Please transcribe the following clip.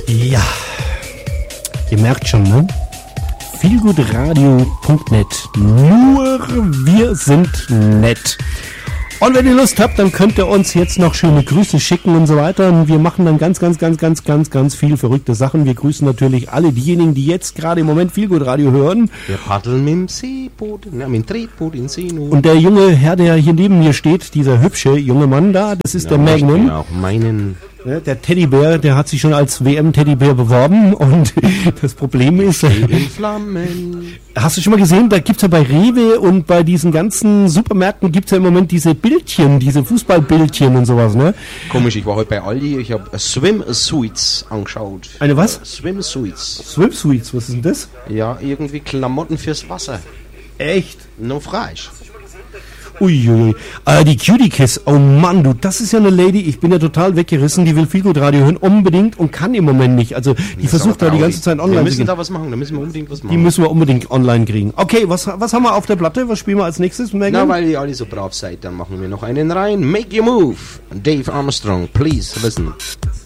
Ja, ihr merkt schon, ne? feelgoodradio.net. Nur wir sind nett. Und wenn ihr Lust habt, dann könnt ihr uns jetzt noch schöne Grüße schicken und so weiter. Und wir machen dann ganz viel verrückte Sachen. Wir grüßen natürlich alle diejenigen, die jetzt gerade im Moment Feelgood Radio hören. Wir paddeln mit dem Seeboot, mit dem Tretboot in Seenot. Und der junge Herr, der hier neben mir steht, dieser hübsche junge Mann da, das ist der Magnum. Auch meinen. Ja, der Teddybär, der hat sich schon als WM-Teddybär beworben und das Problem ist... in Flammen. Hast du schon mal gesehen, da gibt's ja bei Rewe und bei diesen ganzen Supermärkten gibt's ja im Moment diese Bildchen, diese Fußballbildchen und sowas, ne? Komisch, ich war heute bei Aldi, ich habe Swimsuits angeschaut. Eine was? Swimsuits. Swimsuits, was ist denn das? Ja, irgendwie Klamotten fürs Wasser. Echt? No frisch. Uiuiui. Die Cutie Kiss, oh Mann, du, das ist ja eine Lady, ich bin ja total weggerissen, die will Feelgood Radio hören, unbedingt und kann im Moment nicht. Also, die versucht da die ganze Zeit online zu gehen. Wir müssen da was machen, da müssen wir unbedingt was machen. Die müssen wir unbedingt online kriegen. Okay, was haben wir auf der Platte? Was spielen wir als nächstes? Na, weil ihr alle so brav seid, dann machen wir noch einen rein. Make your move. Dave Armstrong, please listen.